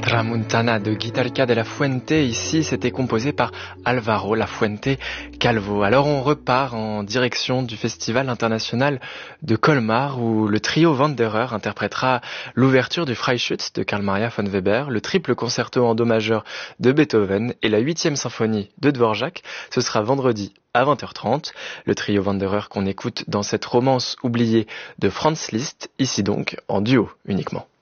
Tramuntana de Guitarca de la Fuente, ici c'était composé par Alvaro La Fuente Calvo. Alors on repart en direction du Festival international de Colmar où le trio Wanderer interprétera l'ouverture du Freischütz de Carl Maria von Weber, le triple concerto en do majeur de Beethoven et la 8e symphonie de Dvorak. Ce sera vendredi à 20h30. Le trio Wanderer qu'on écoute dans cette romance oubliée de Franz Liszt, ici donc en duo uniquement.